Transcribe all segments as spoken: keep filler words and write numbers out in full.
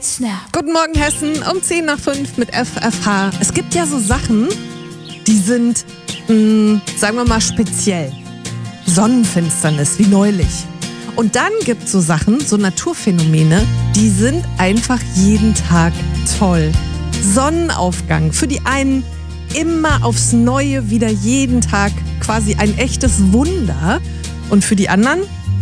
Snap. Guten Morgen Hessen, um zehn nach fünf mit F F H. Es gibt ja so Sachen, die sind, mh, sagen wir mal, speziell. Sonnenfinsternis, wie neulich. Und dann gibt es so Sachen, so Naturphänomene, die sind einfach jeden Tag toll. Sonnenaufgang, für die einen immer aufs Neue, wieder jeden Tag quasi ein echtes Wunder. Und für die anderen,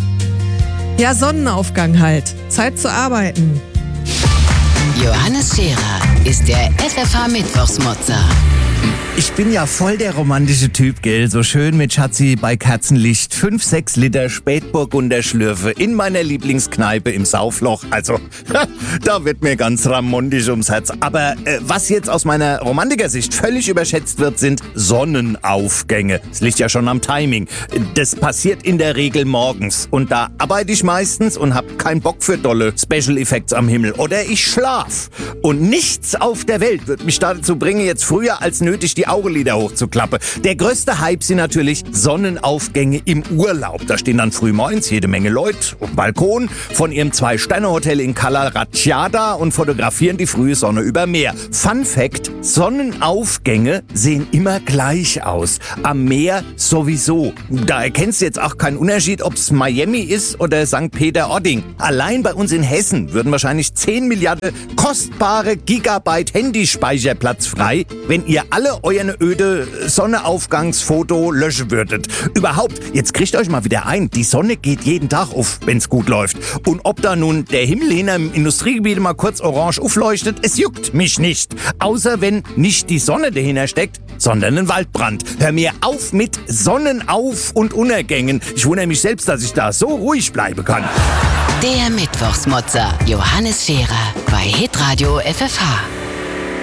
ja, Sonnenaufgang halt. Zeit zu arbeiten. Johannes Scherer ist der F F H-Mittwochsmotzer. Ich bin ja voll der romantische Typ, gell? So schön mit Schatzi bei Kerzenlicht. Fünf, sechs Liter Spätburgunder Schlürfe in meiner Lieblingskneipe im Saufloch. Also, da wird mir ganz ramontisch ums Herz. Aber äh, was jetzt aus meiner Romantikersicht völlig überschätzt wird, sind Sonnenaufgänge. Es liegt ja schon am Timing. Das passiert in der Regel morgens. Und da arbeite ich meistens und hab keinen Bock für dolle Special Effects am Himmel. Oder ich schlaf. Und nichts auf der Welt wird mich dazu bringen, jetzt früher als nötig die Augenlider hochzuklappen. Der größte Hype sind natürlich Sonnenaufgänge im Urlaub. Da stehen dann frühmorgens jede Menge Leute auf dem Balkon von ihrem Zwei-Sterne-Hotel in Cala Ratchada und fotografieren die frühe Sonne über Meer. Fun Fact: Sonnenaufgänge sehen immer gleich aus. Am Meer sowieso. Da erkennst du jetzt auch keinen Unterschied, ob es Miami ist oder Sankt Peter-Ording. Allein bei uns in Hessen würden wahrscheinlich zehn Milliarden kostbare Gigabyte Handyspeicherplatz frei, wenn ihr alle euer öde Sonnenaufgangsfoto löschen würdet. Überhaupt, jetzt kriegt euch mal wieder ein, die Sonne geht jeden Tag auf, wenn's gut läuft. Und ob da nun der Himmel hinter im Industriegebiet mal kurz orange aufleuchtet, es juckt mich nicht. Außer wenn nicht die Sonne dahinter steckt, sondern ein Waldbrand. Hör mir auf mit Sonnenauf- und Untergängen. Ich wundere mich selbst, dass ich da so ruhig bleiben kann. Der Mittwochsmotzer Johannes Scherer bei Hitradio F F H.